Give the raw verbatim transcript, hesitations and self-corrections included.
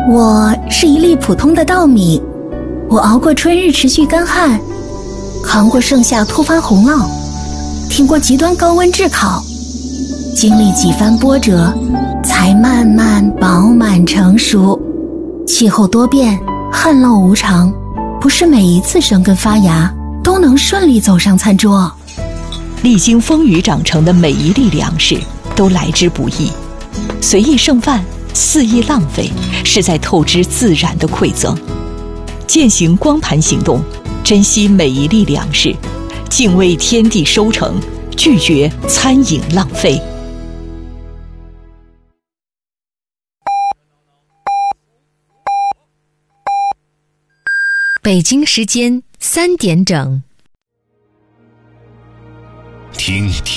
我是一粒普通的稻米，我熬过春日持续干旱，扛过盛夏突发洪涝，挺过极端高温炙烤，经历几番波折，才慢慢饱满成熟。气候多变，旱涝无常，不是每一次生根发芽都能顺利走上餐桌。 历经风雨长成的每一粒粮食都来之不易，随意剩饭，肆意浪费，是在透支自然的馈赠。践行光盘行动，珍惜每一粒粮食，敬畏天地收成，拒绝餐饮浪费。 北京时间三点整。 听听。